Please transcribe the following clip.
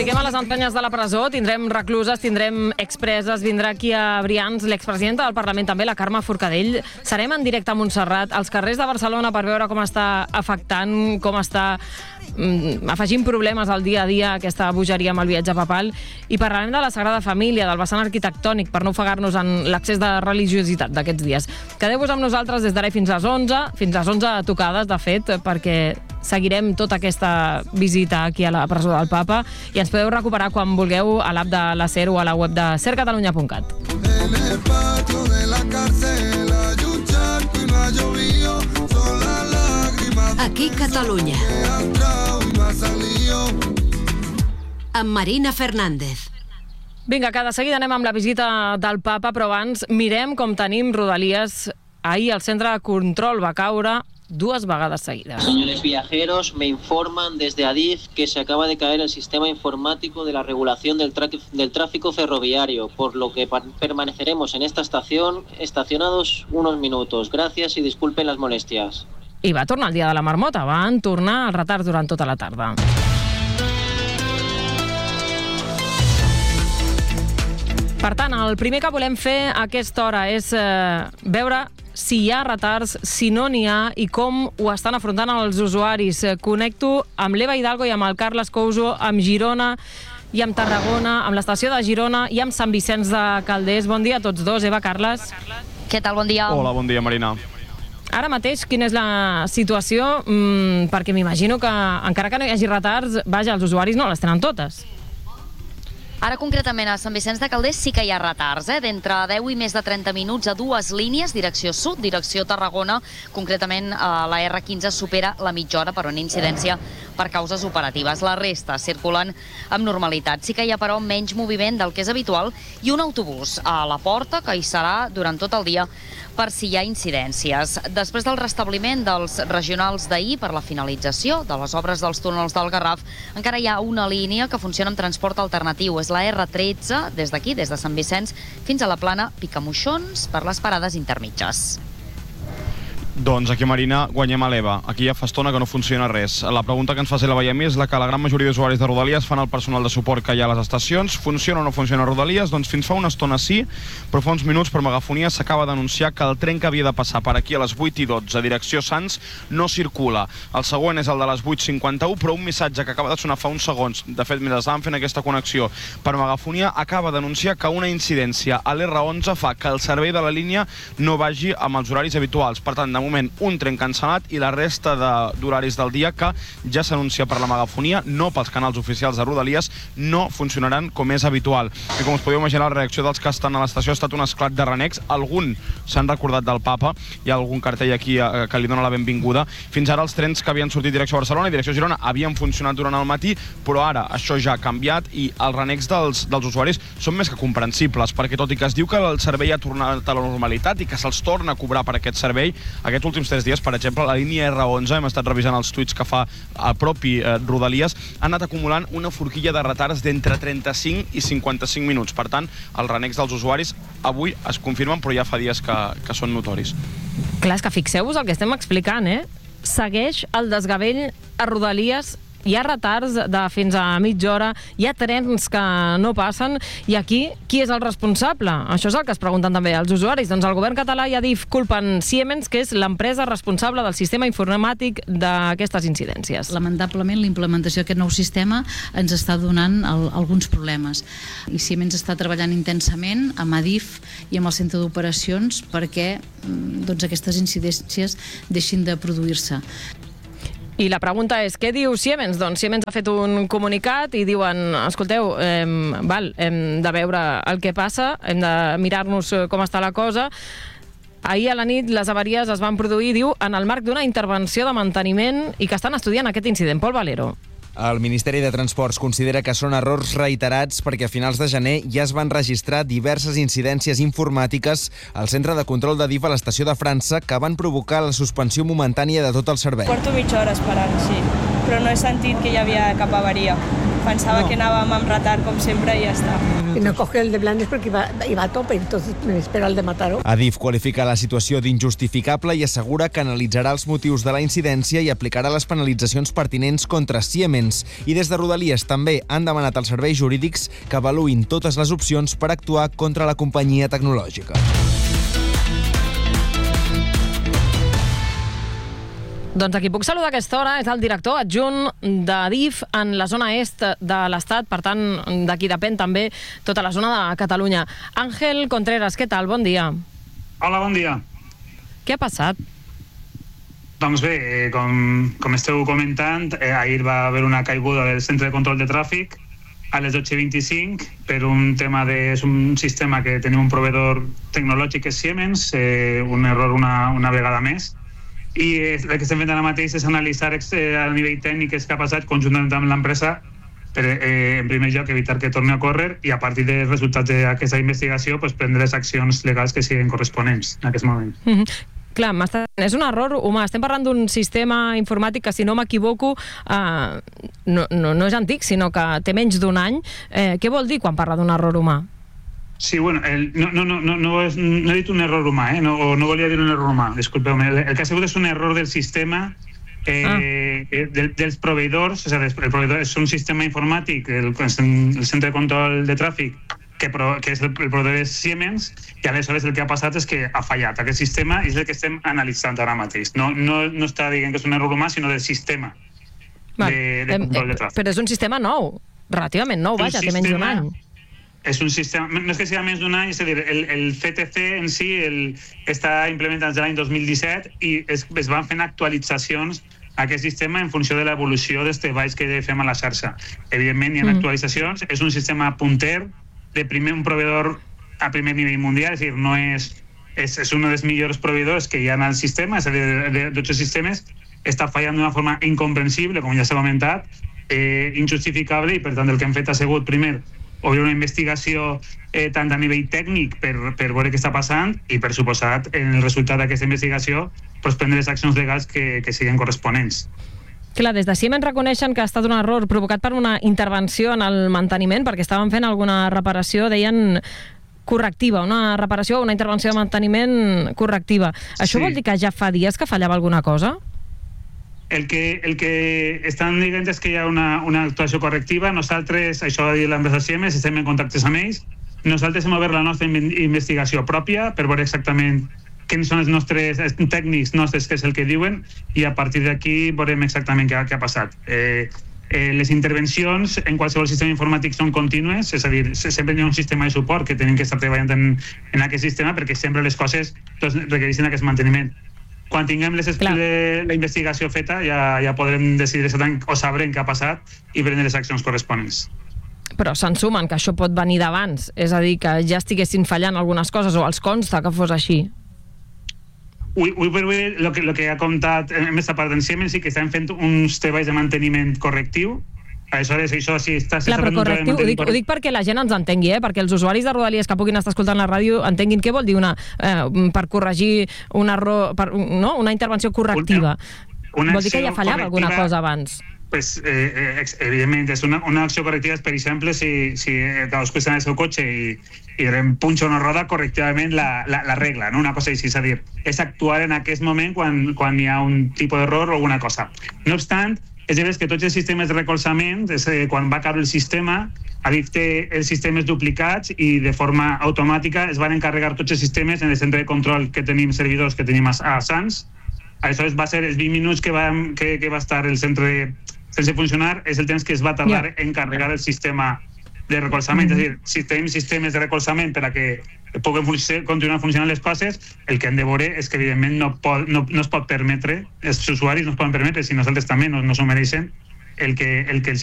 fiquem a les entranyes de la presó, tindrem recluses, tindrem expreses, vindrà aquí a Brians l'expresidenta del Parlament també, la Carme Forcadell. Serem en directe a Montserrat, als carrers de Barcelona, per veure com està afectant, com està afegint problemes al dia a dia aquesta bogeria amb el viatge papal, i parlarem de la Sagrada Família, del vessant arquitectònic, per no ofegar-nos en l'accés de religiositat d'aquests dies. Quedeu-vos amb nosaltres des d'ara fins a les 11 tocades, de fet, perquè seguirem tota aquesta visita aquí a la presó del Papa i ens podeu recuperar quan vulgueu a l'app de la SER o a la web de sercatalunya.cat. Aquí Catalunya, amb Marina Fernández. Vinga, que de seguida anem amb la visita del Papa, però abans mirem com tenim Rodalies. Ahir el centre de control va caure 2 vegades seguides. Señores viajeros, me informan desde Adif que se acaba de caer el sistema informático de la regulación del tráfico ferroviario, por lo que permaneceremos en esta estación estacionados unos minutos. Gracias y disculpen las molestias. I va tornar el dia de la marmota, van tornar els retards durant tota la tarda. Per tant, el primer que volem fer a aquesta hora és veure si hi ha retards, si no n'hi ha i com ho estan afrontant els usuaris. Connecto amb l'Eva Hidalgo i amb el Carles Couso, amb Girona i amb Tarragona, amb l'estació de Girona i amb Sant Vicenç de Calders. Bon dia a tots dos, Eva, Carles. Què tal, bon dia? Hola, bon dia, Marina. Ara mateix, quina és la situació? Perquè m'imagino que, encara que no hi hagi retards, vaja, els usuaris no les tenen totes. Ara, concretament, a Sant Vicenç de Calders sí que hi ha retards, d'entre 10 i més de 30 minuts a 2 línies, direcció sud, direcció Tarragona. Concretament, la R15 supera la mitja hora per una incidència per causes operatives. La resta circulen amb normalitat. Sí que hi ha, però, menys moviment del que és habitual i un autobús a la porta que hi serà durant tot el dia per si hi ha incidències. Després del restabliment dels regionals d'ahir per la finalització de les obres dels túnels del Garraf, encara hi ha una línia que funciona amb transport alternatiu. És la R13, des d'aquí, des de Sant Vicenç, fins a la plana Picamoixons, per les parades intermitges. Doncs aquí, Marina, guanyem a l'Eva. Aquí ja fa estona que no funciona res. La pregunta que ens fa la veiem és la que la gran majoria d'usuaris de Rodalies fan al personal de suport que hi ha a les estacions. Funciona o no funciona Rodalies? Doncs fins fa una estona sí, però fa uns minuts per megafonia s'acaba d'anunciar que el tren que havia de passar per aquí a les 8:12 a direcció Sants no circula. El següent és el de les 8:51, però un missatge que acaba de sonar fa uns segons, de fet, mentre estàvem fent aquesta connexió per megafonia, acaba d'anunciar que una incidència a l'R11 fa que el servei de la línia no vagi amb els horaris habituals. Per tant, de moment, un tren cancel·lat i la resta d'horaris del dia que ja s'anuncia per la megafonia, no pels canals oficials de Rodalies, no funcionaran com és habitual. I com us podeu imaginar, la reacció dels que estan a l'estació ha estat un esclat de renecs. Algun s'han recordat del Papa, hi ha algun cartell aquí que li dona la benvinguda. Fins ara els trens que havien sortit direcció a Barcelona i direcció a Girona havien funcionat durant el matí, però ara això ja ha canviat i els renecs dels usuaris són més que comprensibles, perquè tot i que es diu que el servei ha tornat a la normalitat i que se'ls torna a cobrar per aquest servei, aquests últims 3 dies, per exemple, la línia R11, hem estat revisant els tuits que fa a propi Rodalies, ha anat acumulant una forquilla de retards d'entre 35 i 55 minuts. Per tant, els renecs dels usuaris avui es confirmen, però ja fa dies que són notoris. Clar, és que fixeu-vos el que estem explicant, Segueix el desgavell a Rodalies. Hi ha retards de fins a mitja hora, hi ha trens que no passen, i aquí, qui és el responsable? Això és el que es pregunten també els usuaris. Doncs el govern català i Adif culpen Siemens, que és l'empresa responsable del sistema informàtic d'aquestes incidències. Lamentablement, la implementació d'aquest nou sistema ens està donant alguns problemes. I Siemens està treballant intensament amb Adif i amb el centre d'operacions perquè aquestes incidències deixin de produir-se. I la pregunta és, què diu Siemens? Doncs Siemens ha fet un comunicat i diuen, escolteu, hem de veure el que passa, hem de mirar-nos com està la cosa. Ahir a la nit les avaries es van produir, diu, en el marc d'una intervenció de manteniment i que estan estudiant aquest incident. Pol Valero. El Ministeri de Transports considera que són errors reiterats perquè a finals de gener ja es van registrar diverses incidències informàtiques al centre de control d'Adif a l'estació de França que van provocar la suspensió momentània de tot el servei. Porto mitja hora esperant, sí, però no he sentit que hi havia cap avaria. Pensava que anàvem amb retard, com sempre, i ja està. Y no cogió el de Blanes porque iba a tope, entonces me espera el de Mataró. Adif qualifica la situació d'injustificable i assegura que analitzarà els motius de la incidència i aplicarà les penalitzacions pertinents contra Siemens. I des de Rodalies també han demanat als serveis jurídics que avaluïn totes les opcions per actuar contra la companyia tecnològica. Doncs aquí puc saludar a aquesta hora, és el director adjunt d'Adif en la zona est de l'Estat, per tant, d'aquí depèn també tota la zona de Catalunya. Àngel Contreras, què tal? Bon dia. Hola, bon dia. Què ha passat? Doncs bé, com esteu comentant, ahir va haver una caiguda del centre de control de tràfic a les 12:25 per un tema és un sistema que tenim un proveïdor tecnològic, que és Siemens, un error una vegada més. I el que estem fent ara mateix és analitzar a nivell tècnic què ha passat conjuntament amb l'empresa per, en primer lloc, evitar que torni a córrer i a partir dels resultats d'aquesta investigació prendre les accions legals que siguin corresponents en aquest moment. Clar, és un error humà. Estem parlant d'un sistema informàtic que, si no m'equivoco, no és antic, sinó que té menys d'un any. Què vol dir quan parla d'un error humà? Sí, bueno, no he dit un error humà, no volia dir un error humà, disculpeu-me. El que ha sigut és un error del sistema dels proveïdors, el proveïdor és un sistema informàtic, el centre de control de tràfic, que és el proveïdor de Siemens, i aleshores el que ha passat és que ha fallat aquest sistema i és el que estem analitzant ara mateix. No està dient que és un error humà, sinó del sistema de control de tràfic. Però és un sistema nou, relativament nou, vaja, té menys d'un any. És un sistema, no és que sigui menys d'un any, és a dir, el CTC en si està implementat l'any 2017 i es van fent actualitzacions a aquest sistema en funció de l'evolució dels treballs que fem a la xarxa. Evidentment, hi ha actualitzacions, és un sistema punter, un proveïdor a primer nivell mundial, és a dir, és un dels millors proveïdors que hi ha al sistema, és a dir, de tots els sistemes, està fallant d'una forma incomprensible, com ja s'ha comentat, injustificable, i per tant el que hem fet ha sigut, primer, obrir una investigació tant a nivell tècnic per veure què està passant i, per suposat, en el resultat d'aquesta investigació prendre les accions legals que siguin corresponents. Clar, des de Siemens reconeixen que ha estat un error provocat per una intervenció en el manteniment, perquè estaven fent alguna reparació, deien, correctiva, una reparació o una intervenció de manteniment correctiva. Això vol dir que ja fa dies que fallava alguna cosa? El que estan dient és que hi ha una actuació correctiva. Nosaltres, això va dir l'empresa Siemens, estem en contactes amb ells. Nosaltres hem obert la nostra investigació pròpia per veure exactament quins són els nostres tècnics nostres, que és el que diuen, i a partir d'aquí veurem exactament què ha passat. Les intervencions en qualsevol sistema informàtic són contínues, és a dir, sempre hi ha un sistema de suport que tenim que estar treballant en aquest sistema perquè sempre les coses requereixen aquest manteniment. Quan tinguem la investigació feta ja podrem decidir exactament o sabrem què ha passat i prendre les accions corresponents. Però se'n sumen que això pot venir d'abans, és a dir, que ja estiguessin fallant algunes coses o els consta que fos així. El que ha comptat en aquesta part d'en Siemens sí que estan fent uns treballs de manteniment correctiu. Aleshores, això sí està... Clar, però correctiu, ho dic perquè la gent ens entengui, perquè els usuaris de Rodalies que puguin estar escoltant la ràdio entenguin què vol dir per corregir un error, una intervenció correctiva. Vol dir que ja fallava alguna cosa abans. Evidentment, és una acció correctiva, per exemple, si cadascú està en el seu cotxe i punxa una roda correctivament la regla, una cosa així, és a dir, és actuar en aquest moment quan hi ha un tipus d'error o alguna cosa. No obstant, és a dir, que tots els sistemes de recolzament, quan va caure el sistema, Adif té els sistemes duplicats i de forma automàtica es van encarregar tots els sistemes en el centre de control que tenim, servidors que tenim a Sants. Aleshores va ser els 20 minuts que va estar el centre sense funcionar, és el temps que es va tardar en carregar el sistema de recolzament. És a dir, si tenim sistemes de recolzament per a que puguen continuar funcionant les coses, el que hem de veure és que evidentment no es pot permetre, els usuaris no es poden permetre, si nosaltres també no s'ho mereixen, el que el